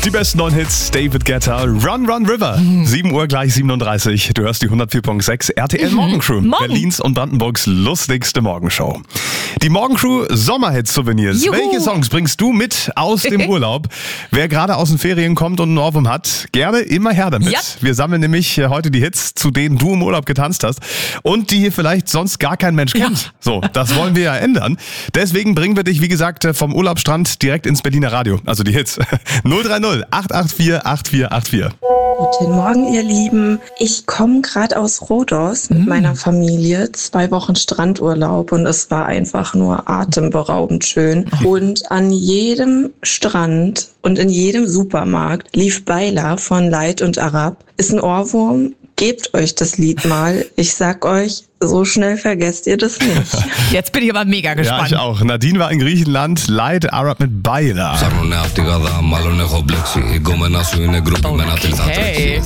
Die besten neuen Hits, David Guetta, Run Run River. 7 Uhr gleich 37. Du hörst die 104.6 RTL Morgencrew. Berlins und Brandenburgs lustigste Morgenshow. Die Morgencrew Sommerhits-Souvenirs. Juhu. Welche Songs bringst du mit aus dem Urlaub? Wer gerade aus den Ferien kommt und einen Ohrwurm hat, gerne immer her damit. Ja. Wir sammeln nämlich heute die Hits, zu denen du im Urlaub getanzt hast und die hier vielleicht sonst gar kein Mensch kennt. Ja. So, das wollen wir ja ändern. Deswegen bringen wir dich, wie gesagt, vom Urlaubsstrand direkt ins Berliner Radio. Also die Hits. 030 884 8484. Guten Morgen, ihr Lieben. Ich komme gerade aus Rhodos mit meiner Familie. 2 Wochen Strandurlaub und es war einfach nur atemberaubend schön. Und an jedem Strand und in jedem Supermarkt lief Baila von Light und Arab. Ist ein Ohrwurm. Gebt euch das Lied mal. Ich sag euch, so schnell vergesst ihr das nicht. Jetzt bin ich aber mega Ja, gespannt. ich auch. Nadine war in Griechenland, Light Arab mit Baila. Okay.